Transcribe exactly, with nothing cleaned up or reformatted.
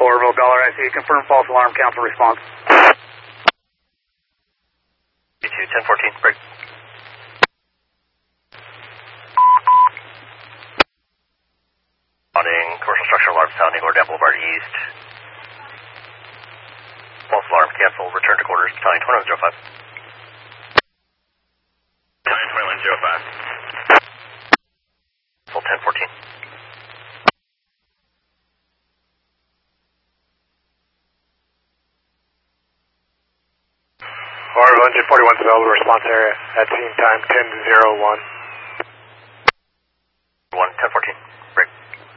Orville, Dollar I C, confirm false alarm, council response. B two, ten fourteen, break. Sounding, commercial structure alarm sounding, Ordam Boulevard East. False alarm, cancel, return to quarters, battalion twenty-one oh five. Battalion twenty-one oh five. Full ten fourteen. Orville, engine forty-one available, response area at scene time ten to zero one.